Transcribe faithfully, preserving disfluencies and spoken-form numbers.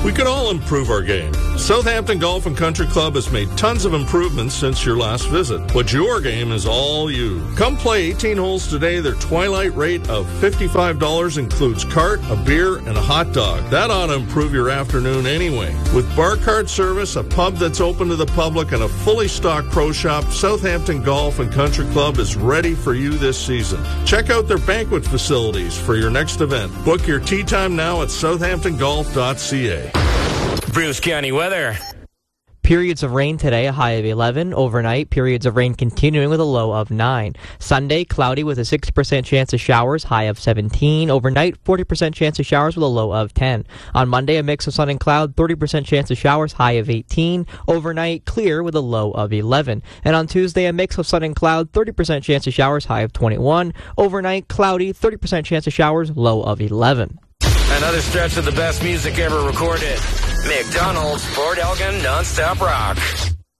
We can all improve our game. Southampton Golf and Country Club has made tons of improvements since your last visit, but your game is all you. Come play eighteen holes today. Their twilight rate of fifty-five dollars includes cart, a beer, and a hot dog. That ought to improve your afternoon anyway. With bar cart service, a pub that's open to the public, and a fully stocked pro shop, Southampton Golf and Country Club is ready for you this season. Check out their banquet facilities for your next event. Book your tee time now at southampton golf dot c a. Bruce County weather. Periods of rain today, a high of eleven. Overnight, periods of rain continuing with a low of nine. Sunday, cloudy with a sixty percent chance of showers, high of seventeen. Overnight, forty percent chance of showers with a low of ten. On Monday, a mix of sun and cloud, thirty percent chance of showers, high of eighteen. Overnight, clear with a low of eleven. And on Tuesday, a mix of sun and cloud, thirty percent chance of showers, high of twenty-one. Overnight, cloudy, thirty percent chance of showers, low of eleven. Another stretch of the best music ever recorded. McDonald's Fort Elgin Nonstop Rock.